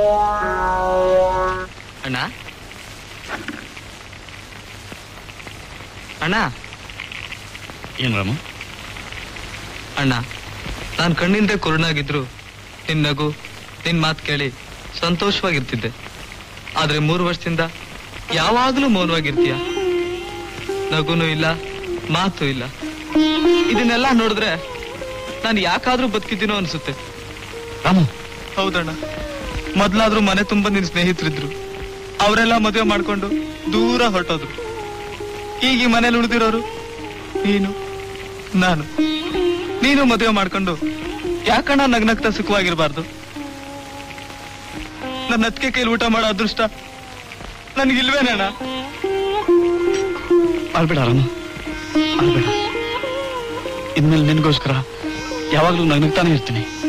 ಅಣ್ಣ ಅಣ್ಣ. ಏನ್ ರಾಮ? ಅಣ್ಣ, ನಾನು ಕಣ್ಣಿಂದೆ ಕುರುಡಾಗಿದ್ರು ನಿನ್ ನಗು, ನಿನ್ ಮಾತು ಕೇಳಿ ಸಂತೋಷವಾಗಿರ್ತಿದ್ದೆ. ಆದ್ರೆ 3 ವರ್ಷದಿಂದ ಯಾವಾಗ್ಲೂ ಮೌನವಾಗಿರ್ತೀಯ. ನಗುನೂ ಇಲ್ಲ, ಮಾತು ಇಲ್ಲ. ಇದನ್ನೆಲ್ಲ ನೋಡಿದ್ರೆ ನಾನು ಯಾಕಾದ್ರೂ ಬದುಕಿದ್ದೀನೋ ಅನ್ಸುತ್ತೆ. ರಾಮು, ಹೌದಣ್ಣ, ಮೊದ್ಲಾದ್ರೂ ಮನೆ ತುಂಬಾ ನಿನ್ ಸ್ನೇಹಿತರಿದ್ರು. ಅವರೆಲ್ಲ ಮದುವೆ ಮಾಡ್ಕೊಂಡು ದೂರ ಹೊರಟೋದ್ರು. ಈಗ ಈ ಮನೇಲಿ ಉಳಿದಿರೋರು ನಾನು. ನೀನು ಮದುವೆ ಮಾಡ್ಕೊಂಡು ಯಾಕಣ್ಣ ನಗ್ನಗ್ತಾ ಸುಖವಾಗಿರ್ಬಾರ್ದು? ನನ್ನ ಅತ್ತಿಗೆ ಕೈಲಿ ಊಟ ಮಾಡೋ ಅದೃಷ್ಟ ನನ್ಗಿಲ್ವೇನಣ್ಣ? ಅಳ್ಬೇಡ ರಾಮ, ಅಳ್ಬೇಡ. ಇನ್ಮೇಲೆ ನಿನ್ಗೋಸ್ಕರ ಯಾವಾಗ್ಲೂ ನಗ್ನಗ್ತಾನೆ ಇರ್ತೀನಿ.